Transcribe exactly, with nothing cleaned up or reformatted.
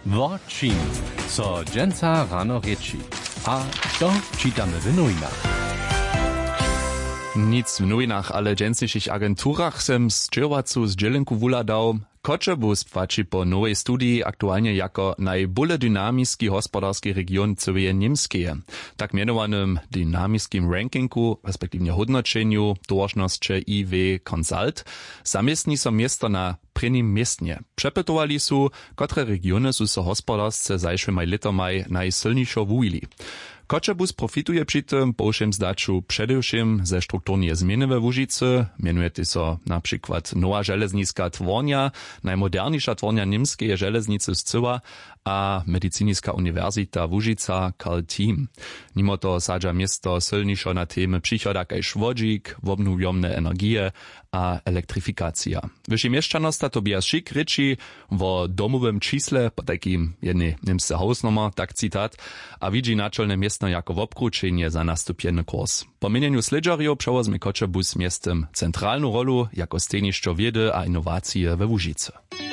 Wo czym, co dżęca rano rieči. A to czytamy w nowinach. Nic w nowinach, ale w dżęcniejszych agenturach sem z Červacu z dzielenku wuladał, Kočebus płaci po nowej studii aktualnie jako najbole dynamiski gospodarski region całej Niemskie. Tak mianowanym dynamiskim rankingu, respektive hodnoczeniu dłużności I W Consult, zamiestni so miasto na prvním miestnie. Przepytowali su, kotre regiony su so hospodarsce zajszłymaj letomaj najsilniejszo wujili. Kočebus profituje przy tym po všem zdaczu przedewším ze strukturnie zmiany we Łužicy, mianuje so na przykład nowa železniska twornia, najmoderniejsza twornia niemskiej železnicy z Cyła, a Medycyniska Uniwersita Łužica Karl Team. Mimo to sadza miasto silniejszo na temy przychoda kaj szwodzik, obnowjomne energie a elektryfikacja. Wyżej mieszczanosta Tobias Schick ryczy o domowym čísle po takim jednej niemsce hausnummer, tak cytat, a widzi naczelne miasto jako w obkruczenie za nastupienny kurs. Po mienieniu sledżariów przełozmy Kočebus miastem centralną rolę jako stejniszczo wiedy a innowacje we Łužicy.